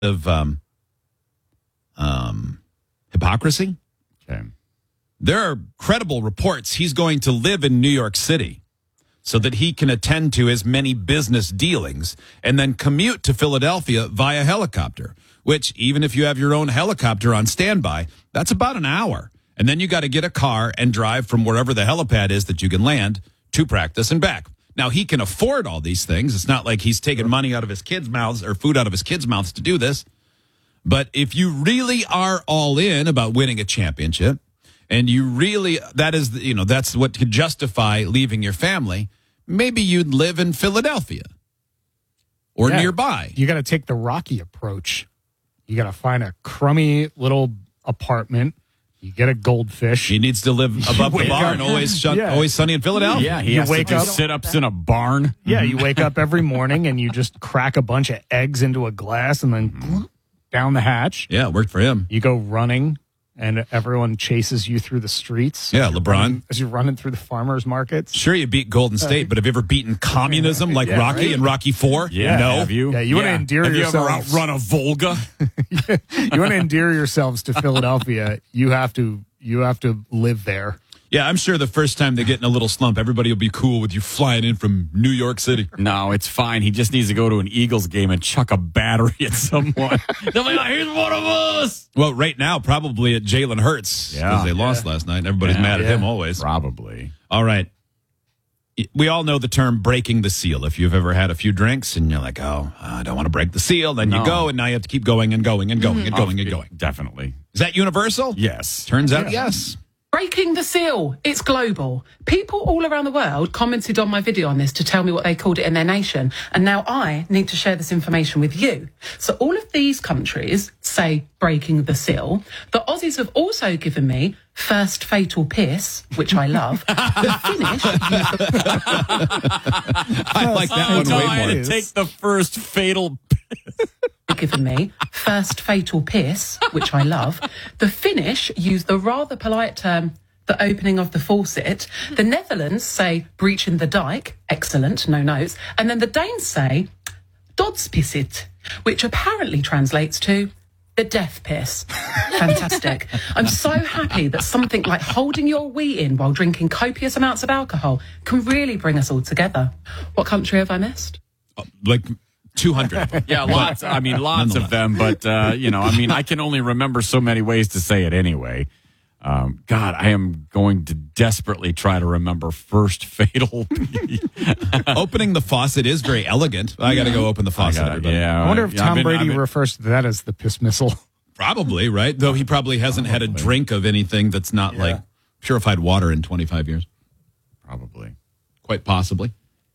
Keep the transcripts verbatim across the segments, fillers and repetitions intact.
of um, um, hypocrisy. Okay. There are credible reports he's going to live in New York City so that he can attend to his many business dealings and then commute to Philadelphia via helicopter, which even if you have your own helicopter on standby, that's about an hour. And then you got to get a car and drive from wherever the helipad is that you can land to practice and back. Now, he can afford all these things. It's not like he's taking money out of his kids' mouths or food out of his kids' mouths to do this. But if you really are all in about winning a championship, and you really, that is, you know, that's what could justify leaving your family, maybe you'd live in Philadelphia or Yeah. nearby. You got to take the Rocky approach. You got to find a crummy little apartment. You get a goldfish. He needs to live above the wake bar up- and always, shun, Yeah. always sunny in Philadelphia. Yeah, he You has wake to do up- sit-ups in a barn. Yeah, you wake up every morning and you just crack a bunch of eggs into a glass and then down the hatch. Yeah, it worked for him. You go running and everyone chases you through the streets. Yeah, As you're LeBron. running- As you're running through the farmers markets. Sure, you beat Golden State, but have you ever beaten communism like Yeah, Rocky right. and Rocky Four? Yeah, No. have you? Yeah, you wanna endear Have you ever yourselves- outrun a Volga? You want to endear yourselves to Philadelphia, you have to you have to live there. Yeah, I'm sure the first time they get in a little slump, everybody will be cool with you flying in from New York City. No, it's fine. He just needs to go to an Eagles game and chuck a battery at someone. They'll be like, here's one of us. Well, right now, probably at Jalen Hurts because Yeah. they lost last night. And everybody's Yeah. mad at Yeah. him always. Probably. All right. We all know the term breaking the seal. If you've ever had a few drinks and you're like, oh, I don't want to break the seal, then you No. go and now you have to keep going and going and going and going and going. Definitely. Is that universal? Yes. Turns out, yes. Breaking the seal. It's global. People all around the world commented on my video on this to tell me what they called it in their nation. And now I need to share this information with you. So all of these countries say breaking the seal. The Aussies have also given me first fatal piss, which I love. The Finnish I like that one no, way I had more. to take the first fatal. have given me first fatal piss, which I love. The Finnish use the rather polite term the opening of the faucet. The Netherlands say breaching the dike. Excellent, no notes. And then the Danes say dodspissit, which apparently translates to the death piss. Fantastic. I'm so happy that something like holding your wee in while drinking copious amounts of alcohol can really bring us all together. What country have I missed? Like two hundred. Yeah, lots. I mean, lots of them. But, uh, you know, I mean, I can only remember so many ways to say it anyway. Um, God, I am going to desperately try to remember first fatal. Opening the faucet is very elegant. I got to go open the faucet. gotta- everybody. yeah. I wonder if Yeah, I've Tom been- Brady I've been- refers to that as the piss missile. Probably, right? Though he probably hasn't had a drink of anything that's not like purified water in twenty-five years. Probably. Quite possibly.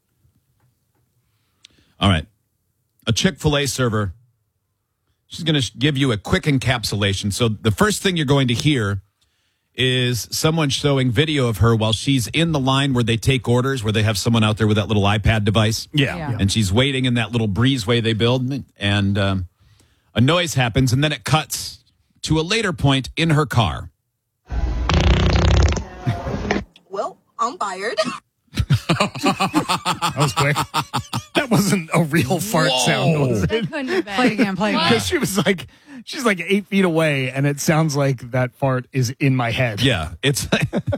All right. A Chick-fil-A server, she's going to give you a quick encapsulation. So the first thing you're going to hear is someone showing video of her while she's in the line where they take orders, where they have someone out there with that little iPad device. Yeah. Yeah. And she's waiting in that little breezeway they build. And um, a noise happens, and then it cuts to a later point in her car. Well, I'm fired. That was quick. That wasn't a real fart sound, was it? That couldn't have been. Play it again, play it again. Because she was like, she's like eight feet away, and it sounds like that fart is in my head. Yeah, it's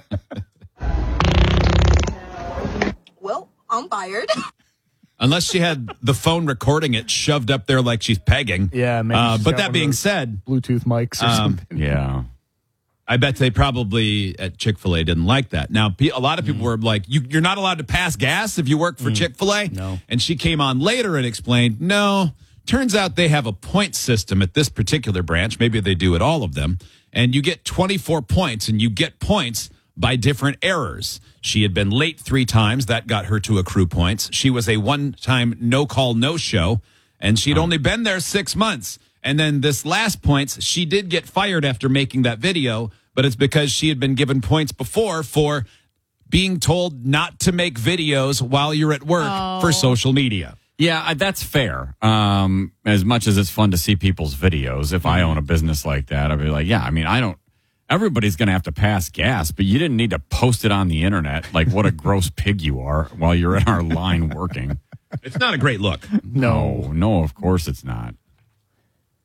Well, I'm fired. unless she had the phone recording it shoved up there like she's pegging. Yeah, maybe Uh, she's but got that one of being those said, Bluetooth mics or Um, something. Yeah. I bet they probably at Chick-fil-A didn't like that. Now, pe- a lot of people were like, you, you're not allowed to pass gas if you work for Chick-fil-A. No. And she came on later and explained, no, turns out they have a point system at this particular branch. Maybe they do at all of them. And you get twenty-four points, and you get points by different errors. She had been late three times. That got her to accrue points. She was a one-time no-call, no-show, and she'd only been there six months. And then this last points, she did get fired after making that video, but it's because she had been given points before for being told not to make videos while you're at work for social media. Yeah, I- that's fair. Um, as much as it's fun to see people's videos, if I own a business like that, I'd be like, yeah, I mean, I don't, everybody's going to have to pass gas, but you didn't need to post it on the internet like what a gross pig you are while you're in our line working. It's not a great look. No, no, of course it's not.